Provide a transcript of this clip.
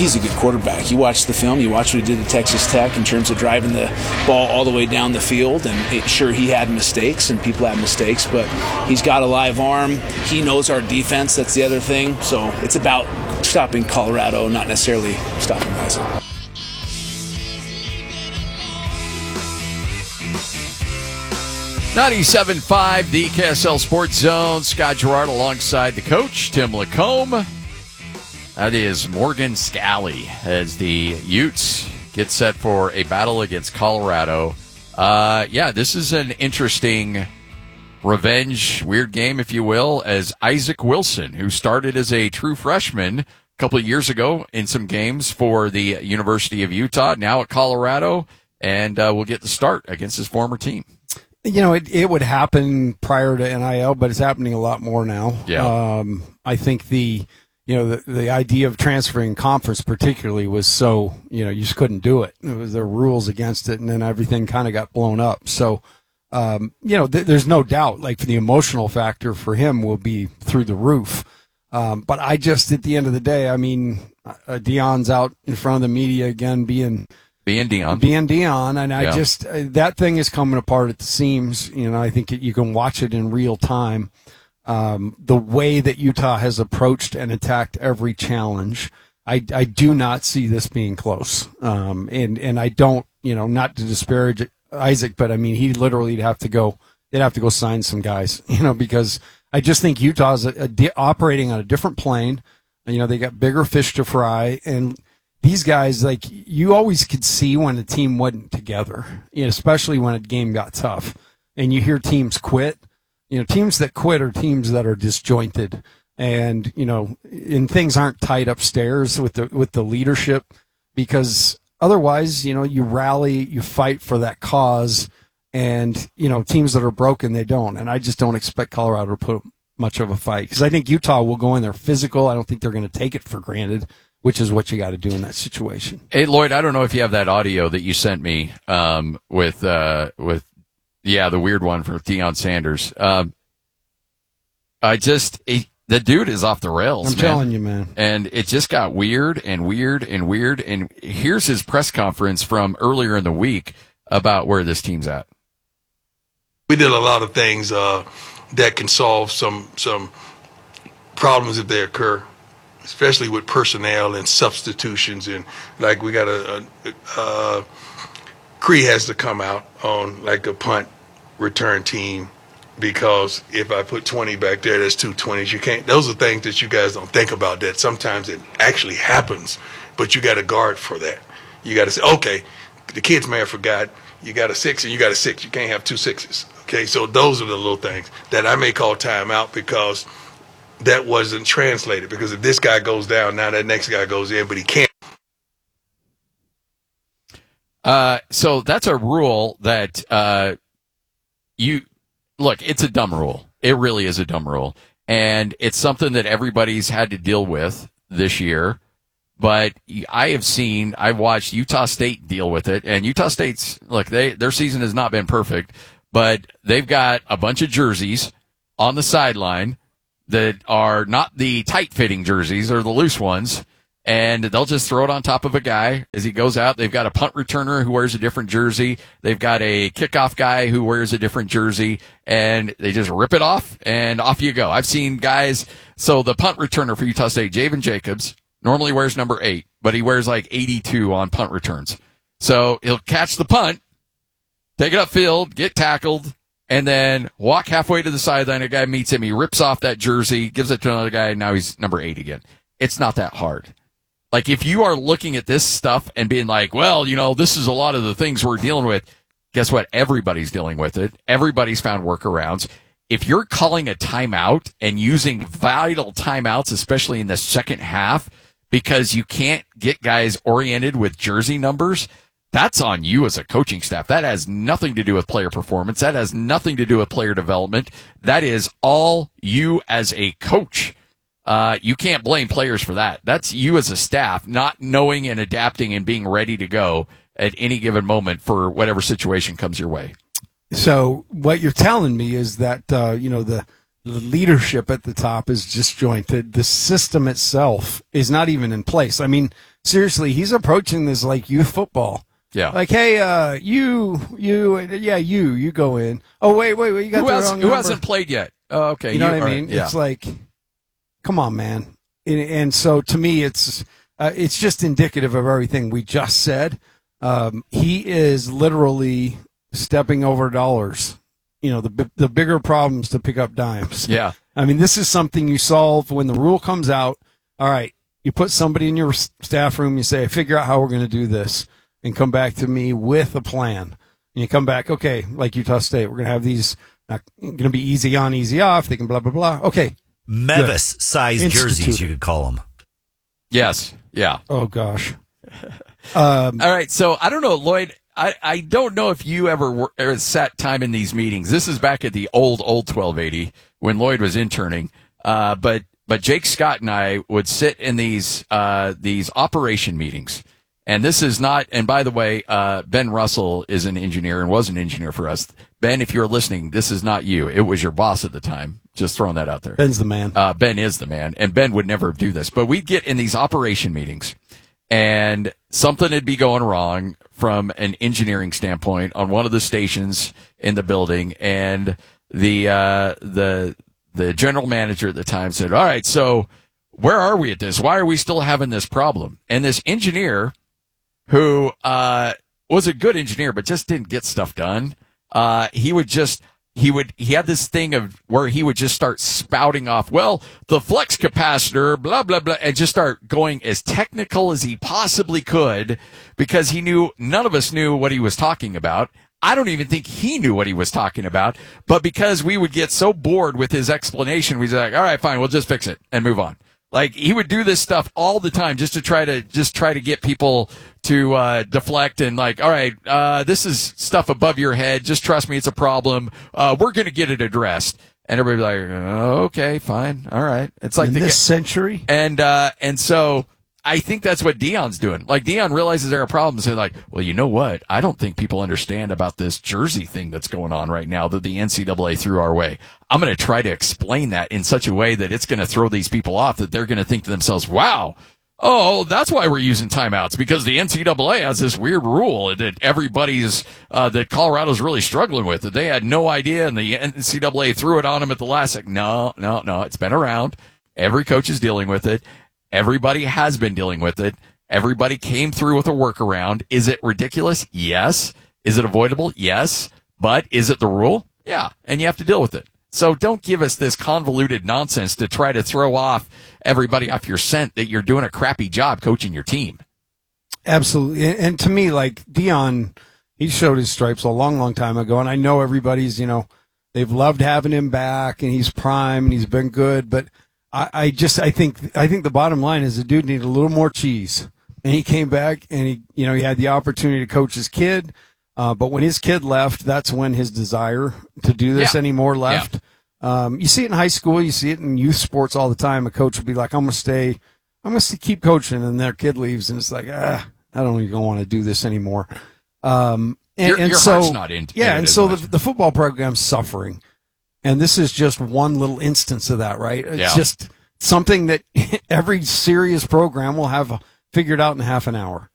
he's a good quarterback. You watch the film, you watch what he did at Texas Tech in terms of driving the ball all the way down the field, and sure, he had mistakes, and people have mistakes, but he's got a live arm. He knows our defense. That's the other thing. So it's about stopping Colorado, not necessarily stopping Isaac. .97.5, the KSL Sports Zone. Scott Gerard alongside the coach, Tim Lacombe. That is Morgan Scalley as the Utes get set for a battle against Colorado. This is an interesting revenge, weird game, if you will, as Isaac Wilson, who started as a true freshman a couple of years ago in some games for the University of Utah, now at Colorado, and will get the start against his former team. It would happen prior to NIL, but it's happening a lot more now. Yeah. I think the idea of transferring conference particularly was so, you just couldn't do it. There were rules against it, and then everything kind of got blown up. So, there's no doubt, like, for the emotional factor for him will be through the roof. But I just, at the end of the day, Deion's out in front of the media again being Deion, and I just, that thing is coming apart at the seams. I think you can watch it in real time. The way that Utah has approached and attacked every challenge, I do not see this being close. And I don't, not to disparage Isaac, but he literally they'd have to go sign some guys, because I just think Utah's operating on a different plane. They got bigger fish to fry, and these guys, like, you always could see when a team wasn't together, especially when a game got tough, and you hear teams quit. Teams that quit are teams that are disjointed, and things aren't tight upstairs with the leadership, because otherwise, you rally, you fight for that cause, and teams that are broken, they don't. And I just don't expect Colorado to put much of a fight, because I think Utah will go in there physical. I don't think they're going to take it for granted, which is what you got to do in that situation. Hey, Lloyd, I don't know if you have that audio that you sent me with the weird one for Deion Sanders. The dude is off the rails. I'm telling you, man. And it just got weird and weird and weird. And here's his press conference from earlier in the week about where this team's at. We did a lot of things that can solve some problems if they occur, especially with personnel and substitutions. And like, we got Cree has to come out on like a punt return team, because if I put 20 back there, that's 2 20s. You can't. Those are things that you guys don't think about, that sometimes it actually happens, but you got to guard for that. You got to say, okay, the kids may have forgot, you got a 6 and you got a 6. You can't have 2 6s. Okay, so those are the little things that I may call timeout, because that wasn't translated. Because if this guy goes down, now that next guy goes in, but he can't. So that's a rule that it's a dumb rule. It really is a dumb rule. And it's something that everybody's had to deal with this year. But I've watched Utah State deal with it. And Utah State's, their season has not been perfect, but they've got a bunch of jerseys on the sideline that are not the tight-fitting jerseys, or the loose ones. And they'll just throw it on top of a guy as he goes out. They've got a punt returner who wears a different jersey. They've got a kickoff guy who wears a different jersey, and they just rip it off, and off you go. I've seen guys, so the punt returner for Utah State, Javen Jacobs, normally wears number 8, but he wears like 82 on punt returns. So he'll catch the punt, take it upfield, get tackled, and then walk halfway to the sideline. A guy meets him. He rips off that jersey, gives it to another guy, and now he's number 8 again. It's not that hard. Like, if you are looking at this stuff and being like, well, this is a lot of the things we're dealing with, guess what? Everybody's dealing with it. Everybody's found workarounds. If you're calling a timeout and using vital timeouts, especially in the second half, because you can't get guys oriented with jersey numbers, that's on you as a coaching staff. That has nothing to do with player performance. That has nothing to do with player development. That is all you as a coach. You can't blame players for that. That's you as a staff not knowing and adapting and being ready to go at any given moment for whatever situation comes your way. So what you're telling me is that, the the leadership at the top is disjointed. The system itself is not even in place. I mean, seriously, he's approaching this like youth football. Yeah. Like, hey, you go in. Oh, wait, you got the wrong number. Who hasn't played yet? Oh, okay. You know what I mean? Right, yeah. It's like, come on, man. And so to me, it's just indicative of everything we just said. He is literally stepping over dollars. You know, the bigger problems to pick up dimes. Yeah. I mean, this is something you solve when the rule comes out. All right, you put somebody in your staff room, you say, figure out how we're going to do this, and come back to me with a plan. And you come back, okay, like Utah State, we're going to have these, not going to be easy on, easy off. They can blah, blah, blah. Okay. Mevis-sized jerseys, you could call them. Yes. Yeah. Oh, gosh. All right. So I don't know, Lloyd. I don't know if you ever sat time in these meetings. This is back at the old 1280 when Lloyd was interning. But Jake Scott and I would sit in these operation meetings. And this is not, and by the way, Ben Russell is an engineer and was an engineer for us. Ben, if you're listening, this is not you. It was your boss at the time. Just throwing that out there. Ben's the man. Ben is the man. And Ben would never do this. But we'd get in these operation meetings and something would be going wrong from an engineering standpoint on one of the stations in the building. And the general manager at the time said, all right, so where are we at this? Why are we still having this problem? And this engineer who was a good engineer but just didn't get stuff done, he had this thing of where he would just start spouting off, well, the flux capacitor, blah, blah, blah, and just start going as technical as he possibly could because he knew none of us knew what he was talking about. I don't even think he knew what he was talking about, but because we would get so bored with his explanation, we'd be like, all right, fine, we'll just fix it and move on. Like, he would do this stuff all the time just to try to get people to deflect and like, all right, this is stuff above your head. Just trust me, it's a problem. We're going to get it addressed. And everybody's like, okay, fine, all right. It's like in this century. And so I think that's what Deion's doing. Like, Deion realizes there are problems. And like, well, you know what? I don't think people understand about this jersey thing that's going on right now that the NCAA threw our way. I'm going to try to explain that in such a way that it's going to throw these people off, that they're going to think to themselves, wow, oh, that's why we're using timeouts, because the NCAA has this weird rule that everybody's, that Colorado's really struggling with, that they had no idea and the NCAA threw it on them at the last second. No, it's been around. Every coach is dealing with it. Everybody has been dealing with it. Everybody came through with a workaround. Is it ridiculous? Yes. Is it avoidable? Yes. But is it the rule? Yeah. And you have to deal with it. So don't give us this convoluted nonsense to try to throw off everybody off your scent that you're doing a crappy job coaching your team. Absolutely. And to me, like, Deion, he showed his stripes a long, long time ago. And I know everybody's, they've loved having him back and he's prime and he's been good. But I think the bottom line is the dude needed a little more cheese. And he came back and he had the opportunity to coach his kid. But when his kid left, that's when his desire to do this anymore left. Yeah. You see it in high school. You see it in youth sports all the time. A coach will be like, I'm going to keep coaching. And their kid leaves. And it's like, I don't even want to do this anymore. Your heart's not into it. And so the football program's suffering. And this is just one little instance of that, right? It's just something that every serious program will have figured out in half an hour.